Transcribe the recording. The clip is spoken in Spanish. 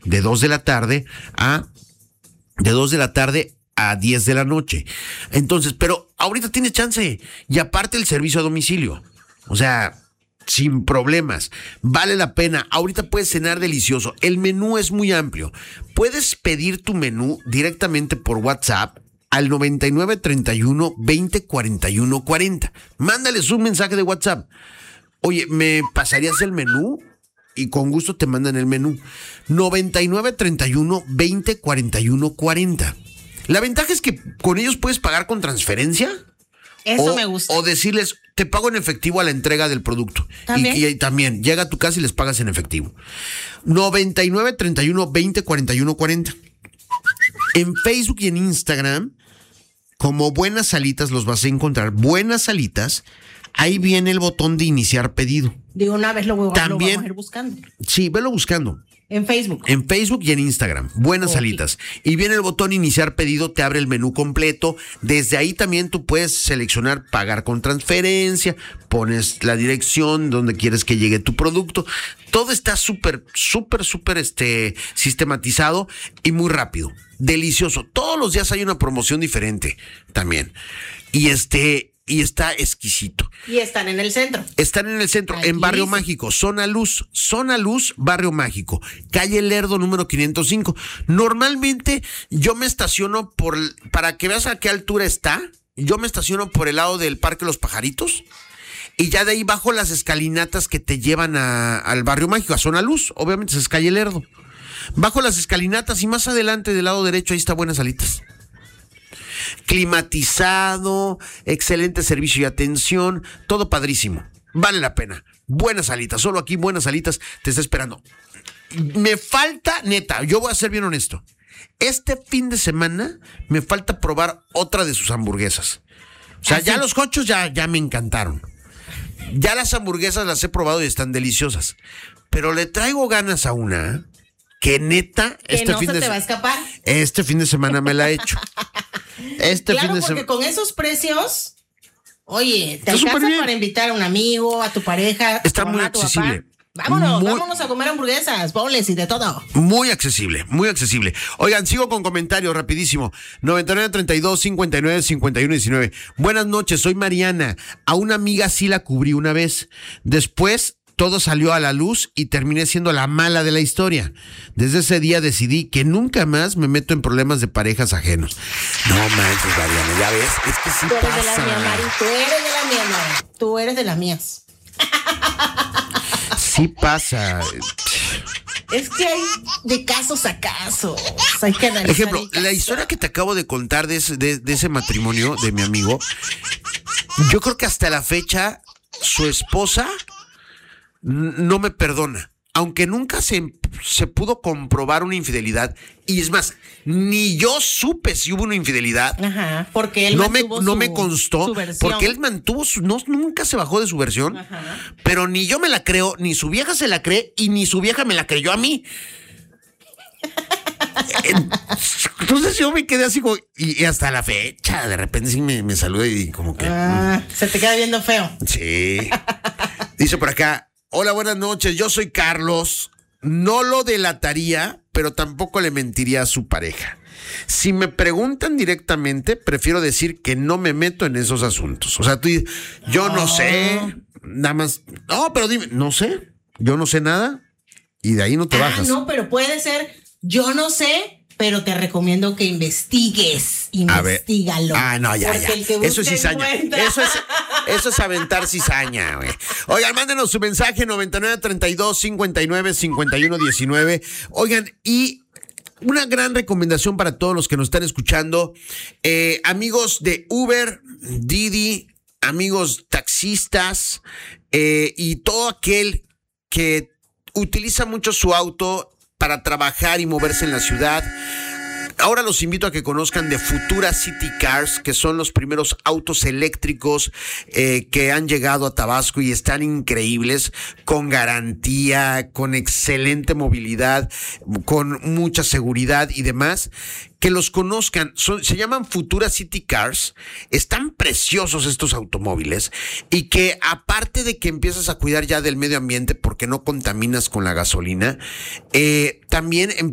de 2 de la tarde a 10 de la noche. Entonces, pero ahorita tienes chance. Y aparte el servicio a domicilio. O sea, sin problemas. Vale la pena. Ahorita puedes cenar delicioso. El menú es muy amplio. Puedes pedir tu menú directamente por WhatsApp al 9931 20 41 40. Mándales un mensaje de WhatsApp. Oye, ¿me pasarías el menú? Y con gusto te mandan el menú. 9931 20 41 40. La ventaja es que con ellos puedes pagar con transferencia. Eso me gusta. O decirles, te pago en efectivo a la entrega del producto. ¿También? Y también llega a tu casa y les pagas en efectivo. 9931 20 41 40. En Facebook y en Instagram, como Buenas Salitas, los vas a encontrar. Buenas Salitas, ahí viene el botón de iniciar pedido. De una vez lo vamos a ir buscando. Sí, velo buscando. En Facebook. En Facebook y en Instagram. Buenas Salitas. Y viene el botón iniciar pedido, te abre el menú completo. Desde ahí también tú puedes seleccionar pagar con transferencia, pones la dirección donde quieres que llegue tu producto. Todo está súper sistematizado y muy rápido. Delicioso. Todos los días hay una promoción diferente también. Y está exquisito. Y están en el centro. Están en el centro, en Barrio Mágico, Zona Luz, Barrio Mágico, calle Lerdo, número 505. Normalmente yo me estaciono para que veas a qué altura está, yo me estaciono por el lado del Parque Los Pajaritos y ya de ahí bajo las escalinatas que te llevan al Barrio Mágico, a Zona Luz, obviamente es calle Lerdo. Bajo las escalinatas y más adelante del lado derecho ahí está Buenas Salitas. Climatizado, excelente servicio y atención, todo padrísimo, vale la pena. Buenas Salitas, solo aquí Buenas Salitas te está esperando. Me falta, neta, yo voy a ser bien honesto, este fin de semana me falta probar otra de sus hamburguesas. O sea, ya los cochos ya me encantaron. Ya las hamburguesas las he probado y están deliciosas, pero le traigo ganas a una que neta, te va a escapar. Este fin de semana me la he hecho. Porque con esos precios, oye, te alcanza para invitar a un amigo, a tu pareja. Está muy accesible. Vámonos a comer hamburguesas, bowls y de todo. Muy accesible, muy accesible. Oigan, sigo con comentarios rapidísimo. 9932 59 51 19. Buenas noches, soy Mariana. A una amiga sí la cubrí una vez. Después todo salió a la luz y terminé siendo la mala de la historia. Desde ese día decidí que nunca más me meto en problemas de parejas ajenos. No manches, Mariana, ya ves, es que sí pasa. Tú eres de la mía, Mari. Tú eres de la mía, Mari. Tú eres de las mías. Sí pasa. Es que hay de casos a casos. Hay que analizar. Ejemplo, la historia que te acabo de contar de ese matrimonio de mi amigo, yo creo que hasta la fecha su esposa no me perdona, aunque nunca se pudo comprobar una infidelidad, y es más, ni yo supe si hubo una infidelidad. Ajá, porque él no me constó, su versión. porque él mantuvo nunca se bajó de su versión. Ajá. Pero ni yo me la creo, ni su vieja se la cree, y ni su vieja me la creyó a mí. Entonces yo me quedé así como, y hasta la fecha, de repente sí me saludé y como que... se te queda viendo feo. Sí. Dice por acá: hola, buenas noches, yo soy Carlos. No lo delataría, pero tampoco le mentiría a su pareja. Si me preguntan directamente, prefiero decir que no me meto en esos asuntos. O sea, yo no sé, nada más. No, pero dime, no sé, yo no sé nada y de ahí no te bajas. No, pero puede ser, yo no sé, pero te recomiendo que investigues. Investígalo. No, ya. Eso es cizaña. Eso es aventar cizaña, güey. Oigan, mándenos su mensaje 9932 59 51 19. Oigan, y una gran recomendación para todos los que nos están escuchando. Amigos de Uber, Didi, amigos taxistas, y todo aquel que utiliza mucho su auto para trabajar y moverse en la ciudad. Ahora los invito a que conozcan de Futura City Cars, que son los primeros autos eléctricos que han llegado a Tabasco y están increíbles, con garantía, con excelente movilidad, con mucha seguridad y demás. Que los conozcan, se llaman Futura City Cars, están preciosos estos automóviles, y que aparte de que empiezas a cuidar ya del medio ambiente porque no contaminas con la gasolina, también